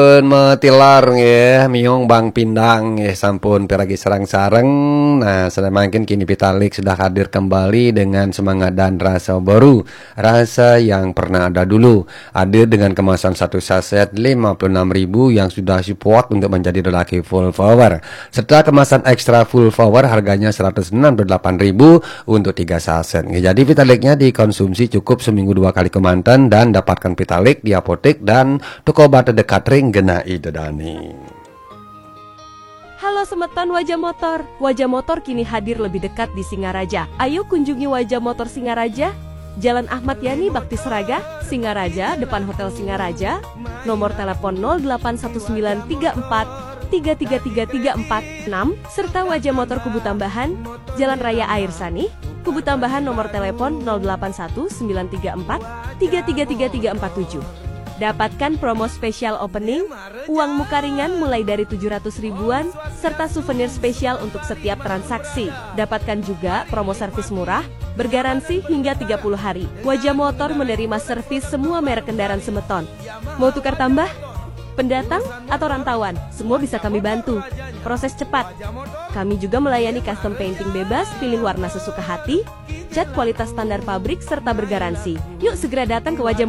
Metilar ya, miong Bang Pindang ya, sampun piragi sarang-sarang. Nah, makin kini Pitalik sudah hadir kembali dengan semangat dan rasa baru, rasa yang pernah ada dulu. Hadir dengan kemasan satu saset 56.000 yang sudah support untuk menjadi lelaki full power. Serta kemasan ekstra full power harganya 198.000 untuk 3 saset. Jadi Pitaliknya dikonsumsi cukup seminggu 2 kali kemantan dan dapatkan Pitalik di apotek dan toko obat terdekat ring genai dedani. Halo semeton Wajah Motor. Wajah Motor kini hadir lebih dekat di Singaraja. Ayo kunjungi Wajah Motor Singaraja, Jalan Ahmad Yani Bakti Seraga, Singaraja, depan Hotel Singaraja. Nomor telepon 081934333346 serta Wajah Motor Kubu Tambahan, Jalan Raya Air Sani, Kubu Tambahan nomor telepon 081934333347. Dapatkan promo spesial opening, uang muka ringan mulai dari 700 ribuan, serta souvenir spesial untuk setiap transaksi. Dapatkan juga promo servis murah, bergaransi hingga 30 hari. Wajah Motor menerima servis semua merek kendaraan semeton. Mau tukar tambah? Pendatang atau rantauan, semua bisa kami bantu. Proses cepat. Kami juga melayani custom painting bebas, pilih warna sesuka hati, cat kualitas standar pabrik, serta bergaransi. Yuk segera datang ke Wajah Motor.